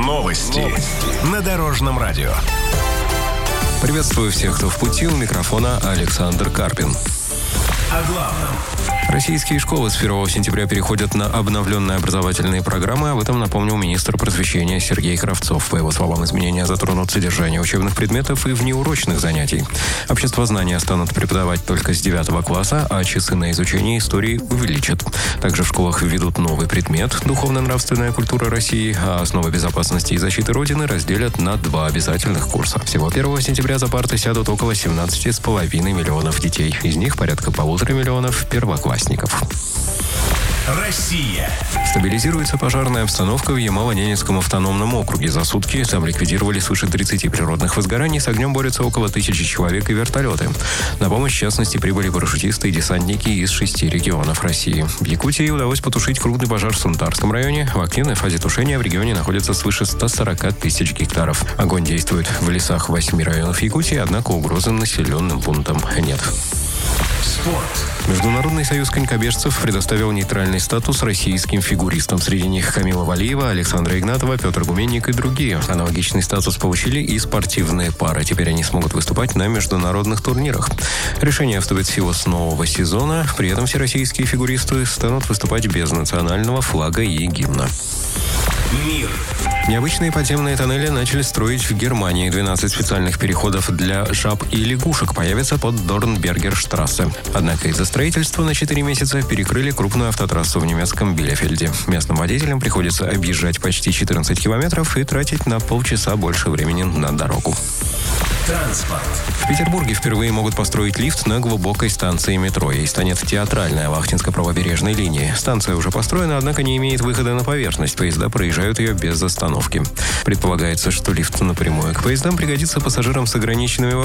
Новости на Дорожном радио. Приветствую всех, кто в пути. У микрофона Александр Карпин. О главном. Российские школы с 1 сентября переходят на обновленные образовательные программы. Об этом напомнил министр просвещения Сергей Кравцов. По его словам, изменения затронут содержание учебных предметов и внеурочных занятий. Обществознания станут преподавать только с 9 класса, а часы на изучение истории увеличат. Также в школах введут новый предмет «Духовно-нравственная культура России», а основы безопасности и защиты Родины разделят на 2 обязательных курса. Всего 1 сентября за парты сядут около 17,5 миллионов детей. Из них порядка 1,5 миллиона первоклассников. Россия. Стабилизируется пожарная обстановка в Ямало-Ненецком автономном округе. За сутки там ликвидировали свыше 30 природных возгораний. С огнем борются около 1000 человек и вертолеты. На помощь, в частности, прибыли парашютисты и десантники из 6 регионов России. В Якутии удалось потушить крупный пожар в Сунтарском районе. В активной фазе тушения в регионе находится свыше 140 тысяч гектаров. Огонь действует в лесах 8 районов Якутии, однако угрозы населенным пунктам нет. Спорт. Международный союз конькобежцев предоставил нейтральный статус российским фигуристам. Среди них Камила Валиева, Александра Игнатова, Петр Гуменник и другие. Аналогичный статус получили и спортивные пары. Теперь они смогут выступать на международных турнирах. Решение вступит в силу с нового сезона. При этом всероссийские фигуристы станут выступать без национального флага и гимна. Мир. Необычные подземные тоннели начали строить в Германии. 12 специальных переходов для жаб и лягушек появятся под Дорнбергерштрассе. Однако из-за строительства на 4 месяца перекрыли крупную автотрассу в немецком Билефельде. Местным водителям приходится объезжать почти 14 километров и тратить на полчаса больше времени на дорогу. Транспорт. В Петербурге впервые могут построить лифт на глубокой станции метро. Ей станет театральная Вахтинско-правобережной линии. Станция уже построена, однако не имеет выхода на поверхность. Поезда проезжают ее без остановки. Предполагается, что лифт напрямую к поездам пригодится пассажирам с ограниченными